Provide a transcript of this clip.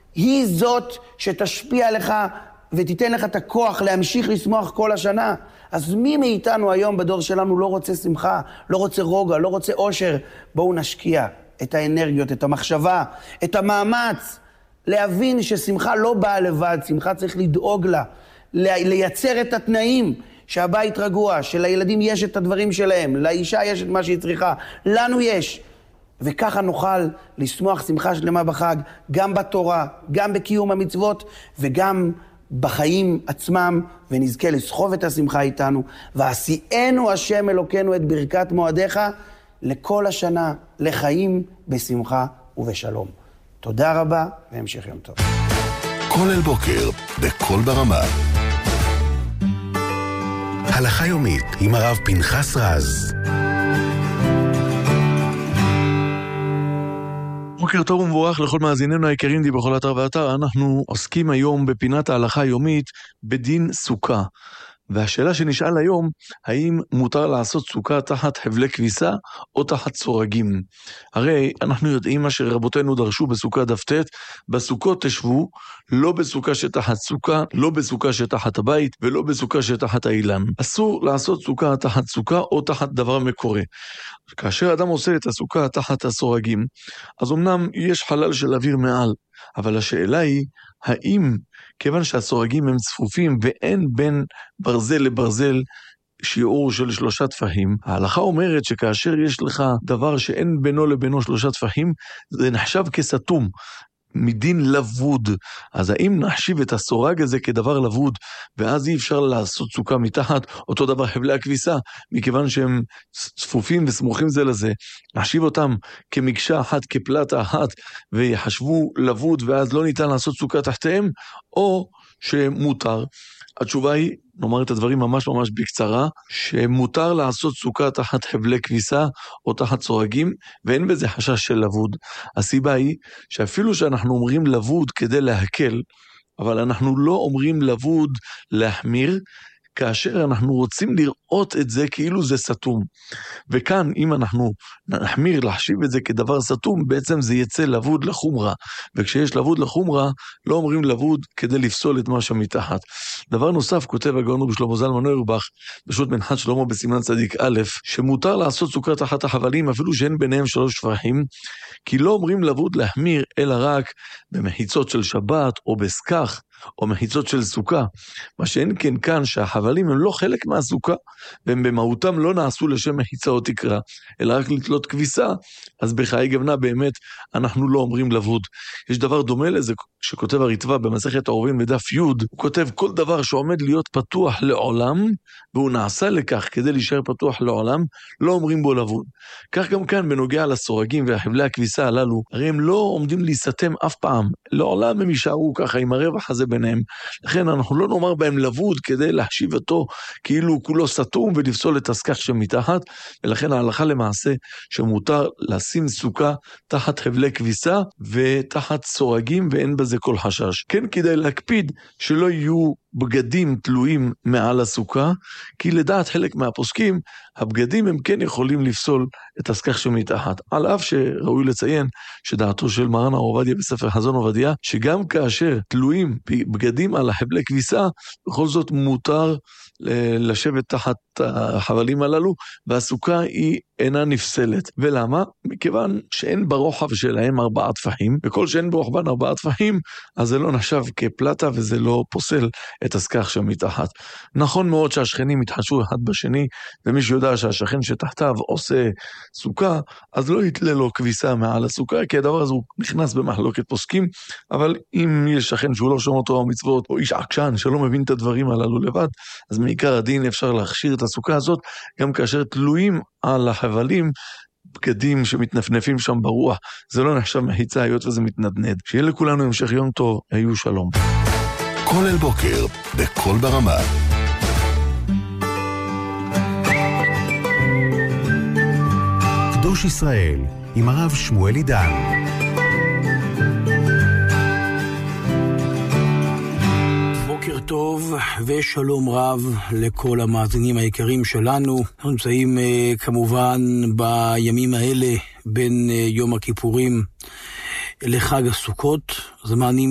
היא זאת שתשפיע עליך ותיתן לך את הכוח להמשיך לשמוח כל השנה. אז מי מאיתנו היום בדור שלנו לא רוצה שמחה, לא רוצה רוגע, לא רוצה אושר? בואו נשקיע את האנרגיות, את המחשבה, את המאמץ, להבין ששמחה לא באה לבד, שמחה צריך לדאוג לה, לייצר את התנאים, שהבית רגוע, שלילדים יש את הדברים שלהם, לאישה יש את מה שהיא צריכה, לנו יש. וככה נוכל לשמוח שמחה שלמה בחג, גם בתורה, גם בקיום המצוות, וגם בחיים עצמם, ונזכה לסחוב את השמחה איתנו. ועשינו השם אלוקינו את ברכת מועדיך לכל השנה, לחיים בשמחה ובשלום. תודה רבה, והמשך יום טוב. כל אל בוקר, בכל ברמה. הלכה יומית עם הרב פנחס רז. בוקר טוב ומבורך לכל מאזיננו היקרים די בכל אתר ואתר. אנחנו עוסקים היום בפינת ההלכה היומית בדין סוכה. והשאלה שנשאל היום, האם מותר לעשות סוכה תחת חבלי כביסה או תחת סורגים? הרי אנחנו יודעים מה שרבותינו דרשו בסוכה דף ט', בסוכות תשבו, לא בסוכה שתחת סוכה, לא בסוכה שתחת הבית, ולא בסוכה שתחת האילן. אסור לעשות סוכה תחת סוכה או תחת דבר מקורה. כאשר אדם עושה את הסוכה תחת הסורגים, אז אמנם יש חלל של אוויר מעל, אבל השאלה היא, האם כיוון שהסורגים הם צפופים ואין בין ברזל לברזל שיעור של 3 טפחים, ההלכה אומרת שכאשר יש לך דבר שאין בינו לבינו 3 טפחים, זה נחשב כסתום, מדין לבוד. אז האם נחשיב את הסורג הזה כדבר לבוד, ואז אי אפשר לעשות סוכה מתחת? אותו דבר חבלי הכביסה, מכיוון שהם צפופים וסמוכים זה לזה, נחשיב אותם כמקשה אחת, כפלטה אחת, ויחשבו לבוד, ואז לא ניתן לעשות סוכה תחתיהם, או שמותר? התשובה היא, נאמר את הדברים ממש ממש בקצרה, שמותר לעשות סוכה תחת חבלי כביסה או תחת סורגים, ואין בזה חשש של לבוד. הסיבה היא שאפילו שאנחנו אומרים לבוד כדי להקל, אבל אנחנו לא אומרים לבוד להחמיר, כאשר אנחנו רוצים לראות את זה כאילו זה סתום. וכאן, אם אנחנו נחמיר להחשיב את זה כדבר סתום, בעצם זה יצא לבוד לחומרה. וכשיש לבוד לחומרה, לא אומרים לבוד כדי לפסול את מה שמתחת. דבר נוסף, כותב הגאון רבי שלמה זלמן אוירבך, בשו"ת מנחת שלמה בסימן צדיק א', שמותר לעשות סוכה תחת החבלים, אפילו שאין ביניהם 3 טפחים, כי לא אומרים לבוד להחמיר, אלא רק במחיצות של שבת או בסכך, או מחיצות של סוכה. מה שאין כן כאן שהחבלים הם לא חלק מהסוכה, והם במהותם לא נעשו לשם מחיצה או תקרה, אלא רק לתלות כביסה, אז בחיי גבנה באמת אנחנו לא אומרים לבוד. יש דבר דומה לזה שכותב הריטב"א במסכת העורבים בדף י', הוא כותב כל דבר שעומד להיות פתוח לעולם, והוא נעשה לכך כדי להישאר פתוח לעולם, לא אומרים בו לבוד. כך גם כאן בנוגע לסורגים והחבלי הכביסה הללו, הרי הם לא עומדים להיסתם אף פעם, לעולם הם יישארו ככה עם הרווח הזה ביניהם. לכן אנחנו לא נאמר בהם לבוד כדי להשיב אותו כאילו כולו סתום ולפסול את הסכך שמתחת, ולכן ההלכה למעשה שמותר לשים סוכה תחת חבלי כביסה ותחת סורגים, ואין בזה כל חשש. כן כדאי להקפיד שלא יהיו בגדים תלויים מעל הסוכה, כי לדעת חלק מהפוסקים, הבגדים הם כן יכולים לפסול את הסכך שמתחת. על אף שראוי לציין שדעתו של מרן הרב עובדיה בספר חזון עובדיה, שגם כאשר תלויים בגדים על החבלי כביסה, בכל זאת מותר לשבת תחת החבלים הללו, והסוכה היא אינה נפסלת. ולמה? מכיוון שאין ברוחב שלהם 4 טפחים, וכל שאין ברוחבן 4 טפחים, אז זה לא נחשב כפלטה, וזה לא פוסל את הסכך שמתחת. נכון מאוד שהשכנים יתחשו אחד בשני, ומי שיודע שהשכן שתחתיו עושה סוכה, אז לא יתלה לו כביסה מעל הסוכה, כי הדבר הזה הוא נכנס במחלוקת פוסקים, אבל אם יש שכן שהוא לא שומר תורה ומצוות, או איש עקשן שלא מבין את הדברים הללו לבד, אז מעיקר הדין אפשר להכשיר את הסוכה הזאת, גם כאשר תלויים על החבלים בגדים שמתנפנפים שם ברוח. זה לא נחשב מחיצה היות וזה מתנדנד. שיהיה לכולנו המשך יום טוב, היו שלום. כל אל בוקר, בכל ברמה. קדוש ישראל, עם הרב שמואל עידן. בוקר טוב ושלום רב לכל המאזינים היקרים שלנו. אנחנו נמצאים כמובן בימים האלה בין יום הכיפורים לחג הסוכות, זמנים